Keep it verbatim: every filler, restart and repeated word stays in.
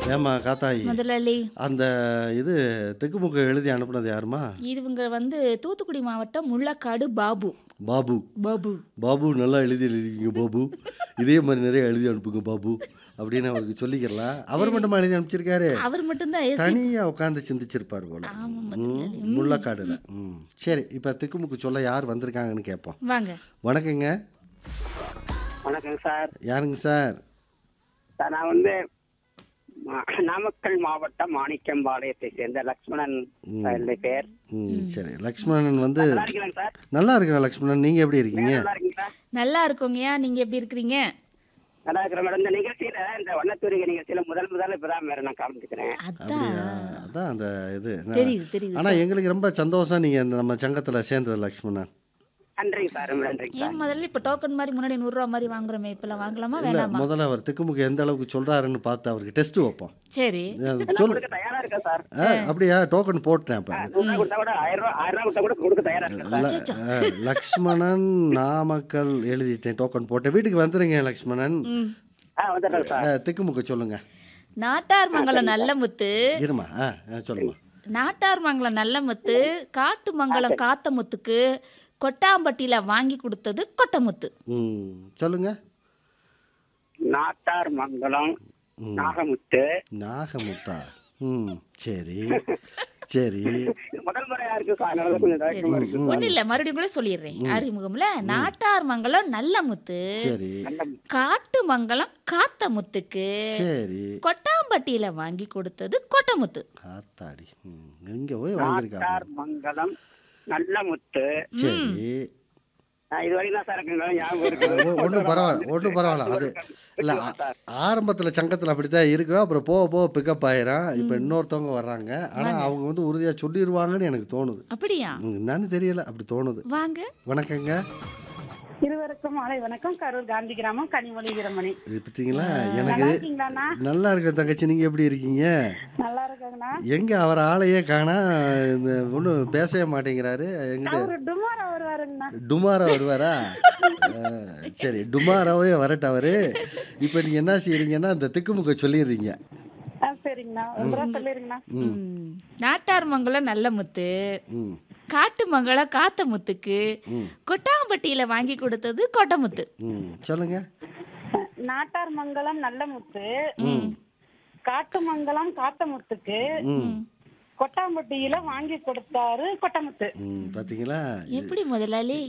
ஏம்மா காத்தாயி, முதலாளி, அந்த இது திக்குமுக்கு எழுதி அனுப்புனது யாரும்மா? இவங்க வந்து தூத்துக்குடி மாவட்டம் முள்ளக்காடு பாபு. பாபு. பாபு. பாபு நல்லா எழுதி எழுதிருக்கீங்க பாபு. இதே மாதிரி நிறைய எழுதி அனுப்புங்க பாபு அப்படின்னு அவருக்கு சொல்லிக்கலாம். அவர் மட்டுமா எழுதி அனுப்பிச்சிருக்காரு? அவர் மட்டும்தான் எஸ்பி. தனியா உட்காந்து சிந்திச்சிருப்பார் போல. ஆமா ம், முதலாளி. ம். முள்ளக்காடுல. ம். சரி, இப்ப திக்குமுக்கு சொல்ல யார் வந்திருக்காங்கன்னு கேட்போம். வாங்க. வணக்கங்க. வணக்கம் சார். யாருங்க சார்? சார் நான் வந்து மா- நாமக்கல் மாவட்டம் மாணிக்கம்பாளையத்தை சேர்ந்த லக்ஷ்மணன் சார் என்னுடைய பேர். ம், சரி. லக்ஷ்மணன் வந்து நல்லா இருக்கீங்களா சார்? நல்லா இருக்கேன் லக்ஷ்மணன். நீங்க எப்படி இருக்கீங்க? நல்லா இருக்கீங்களா? நல்லா இருக்கோங்கய்யா, நீங்க எப்படி இருக்கிறீங்க? நல்லா இருக்கிற மேடம். இந்த நிகழ்ச்சியில இந்த வண்ணத்தூரிகை நிகழ்ச்சியில முதல் முதல்ல இப்பதான் வேற நான் கலந்துக்கிறேன். அதான் அப்படியா? அதான் அந்த இது. நான்- தெரியுது தெரியுது. ஆனா எங்களுக்கு ரொம்ப சந்தோஷம் நீங்க இந்த நம்ம சங்கத்துல சேர்ந்தது லக்ஷ்மணன். நன்றிங்க சார், ரொம்ப நன்றிங்க சார். ஏன் முதல்ல இப்ப டோக்கன் மாதிரி முன்னாடி நூறு ரூபா மாதிரி வாங்குறோமே, இப்பெல்லாம் வாங்கலாமா இல்ல, வேண்டாமா? முதல்ல அவர் திக்குமுக்கு எந்த அளவுக்கு சொல்றாருன்னு பார்த்து அவருக்கு டெஸ்ட் வைப்போம். சரி. அது நான் சொல். கொடுக்க தயாரா இருக்கேன் சார். ஆ, அப்படியா? டோக்கன் போட்டேன் அப்ப. நூறு ரூபாய் கொடுத்தா கூட ஆயிரம் ரூபாய் ஆயிரம் ரூபாய் கொடுத்தா கூட கொடுக்க தயாரா இருக்கேன் சார். ல- ஆ, லக்ஷ்மணன் நாமக்கல் எழுதிட்டேன், டோக்கன் போட்டேன். வீட்டுக்கு வந்துருங்க லக்ஷ்மணன். ம். ஆ வந்துடுறேன் சார். ஆ, திக்குமுக்கு சொல்லுங்க. நாட்டார் மங்கலம் நல்ல முத்து. இருமா. ஆ, ஆ, சொல்லுமா. நாட்டார் மங்கலம் நல்ல முத்து, காட்டு மங்கலம் காத்த முத்துக்கு கொட்டாம்பட்டியில வாங்கி கொடுத்தது கொட்டமுத்து. ம், சொல்லுங்க. நாட்டார் மங்கலம் ம். நாகமுத்து. நாகமுத்தா. ம், சரி சரி. இது முதல் முறையா இருக்கு சார், அதனால கொஞ்சம் தயக்கமா இருக்கு. ஒண்ணு இல்ல, மறுபடியும் கூட சொல்லிடுறேன். அறிமுகம்ல நாட்டார் மங்கலம் நல்ல முத்து, சரி காட்டு மங்கலம் காத்த முத்துக்கு சரி. கொட்டாம்பட்டியில வாங்கி கொடுத்தது கொட்டமுத்து. காத்தாடி. ம், எங்க போய் வாங்கியிருக்காங்க? நாட்டார் மங்கலம் நல்ல முத்து. சரி. ஆ, இது வரைக்கும் தான் சார் இருக்குங்க, ஞாபகம் இருக்கு. ஒன்றும் பரவாயில்ல, ஒன்றும் பரவாயில்ல. அது இல்லை, ஆரம்பத்தில் சங்கத்தில் அப்படி தான் இருக்கும். அப்புறம் போக போக பிக்கப் ஆயிரும். இப்போ இன்னொருத்தவங்க வர்றாங்க. ஆனால் அவங்க வந்து உறுதியாக சொல்லிடுவாங்கன்னு எனக்கு தோணுது. அப்படியா? ம், என்னன்னு தெரியல, அப்படி தோணுது. வாங்க. வணக்கங்க. இருவருக்கும் மாலை வணக்கம். கரூர் காந்தி கிராமம் கனிமொழி வீரமணி. இது பார்த்தீங்களா? நல்லா எனக்கு இருக்கீங்களாண்ணா? நல்லா இருக்கேன் தங்கச்சி. நீங்கள் எப்படி இருக்கீங்க? நல்லா இருக்காங்கண்ணா. எங்கே அவர் ஆளையே காணா, இந்த ஒன்றும் பேசவே மாட்டேங்கிறாரு. எங்கிட்ட அவரு டுமாரா வருவாருங்கண்ணா. டுமாரோ வருவாரா? ஆ, சரி, டுமாரோவே வரட்டும் அவரு. இப்போ நீங்கள் என்ன செய்யறீங்கன்னா இந்த திக்குமுக்க சொல்லிடுறீங்க. ஆ, சரிங்கண்ணா. ஒரு தடவை சொல்லிருங்கண்ணா. ம். நாட்டார் மங்கலம் நல்ல முத்து, ம் காட்டு மங்கலம் காத்த முத்துக்கு கொட்டாம்பட்டியில வாங்கி கொடுத்தது கொட்டமுத்து. ம் சொல்லுங்க. நாட்டார் மங்கலம் நல்ல முத்து, காட்டு மங்கலம் காத்த முத்துக்கு ம் கொட்டாம்பட்டியில வாங்கி கொடுத்தாரு கொட்டமுத்து. ம் பார்த்தீங்களா? எப்படி முதலாளி?